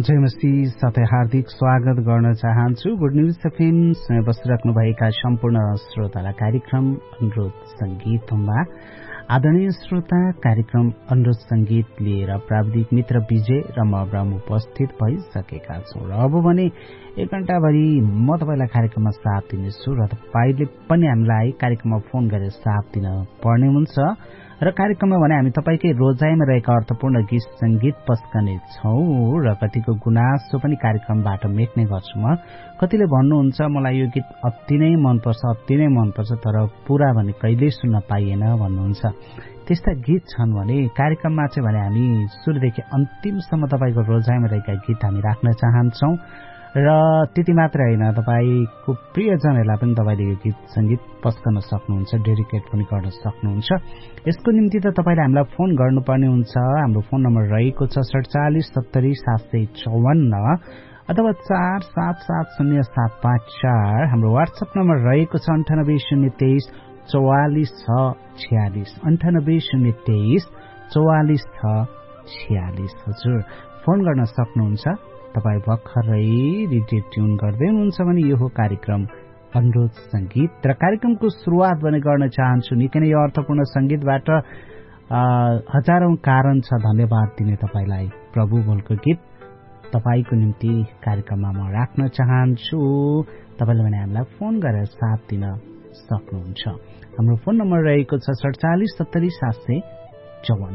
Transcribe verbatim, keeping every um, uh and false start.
जय मसीह साथै हार्दिक स्वागत गर्न चाहन्छु। गुड न्यूज एफएम सँग बसिराख्नुभएका सम्पूर्ण श्रोतालाई कार्यक्रम अनुरोध संगीतमा आदरणीय श्रोता कार्यक्रम अनुरोध संगीत लिएर प्राविधिक मित्र विजय र म ब्रह्म उपस्थित भइसकेका छौं र अब भने एक घण्टाभरि म तपाईलाई कार्यक्रममा साथ दिनेछु र तपाईले पनि हामीलाई कार्यक्रममा फोन गरेर साथ दिन पर्ने हुन्छ र कार्यक्रममा भने हामी तपाईकै रोजाइमा रहेका अर्थपूर्ण गीत संगीत पस्कने छौं र कतिको गुनासो पनि कार्यक्रमबाट मेट्ने गर्छु। म कतिले भन्नुहुन्छ मलाई यो गीत अति नै मनपर्छ अति नै मनपर्छ तर पूरा भने कहिल्यै सुन्न पाइएन भन्नुहुन्छ। त्यस्ता गीत छन् भने कार्यक्रममा चाहिँ भने हामी सुरुदेखि अन्तिमसम्म तपाईको रोजाइमा रहेका गीत हामी राख्न चाहन्छौं र त्यति मात्र होइन तपाईको प्रियजनहरूलाई पनि तपाईले यो गीत संगीत पस्कन सक्नुहुन्छ, डेडिकेट पनि गर्न सक्नुहुन्छ। यसको निम्ति त तपाईले हामीलाई फोन गर्नुपर्ने हुन्छ। हाम्रो फोन नम्बर रहेको छ सडचालिस सत्तरी सात सय चौवन्न अथवा चार सात सात शून्य सात पाँच चार। हाम्रो वाट्सएप नम्बर रहेको छ अन्ठानब्बे शून्य तेइस चौवालिस छ छ्यालिस अन्ठानब्बे शून्य तेइस चौवालिस छ छ्यालिस। हजुर फोन गर्न सक्नुहुन्छ। तपाई भर्खरै रेडियो ट्युन गर्दै हुनुहुन्छ भने यो हो कार्यक्रम अनुरोध संगीत र कार्यक्रमको सुरुवात भने गर्न चाहन्छु निकै नै अर्थपूर्ण संगीतबाट। हजारौं कारण छ धन्यवाद दिने तपाईलाई प्रभु बोलको गीत तपाईको निम्ति कार्यक्रममा म राख्न चाहन्छु। तपाईले भने हामीलाई फोन गरेर साथ दिन सक्नुहुन्छ। हाम्रो फोन नम्बर रहेको छ सडचालिस सत्तरी सात सय चौवन्न।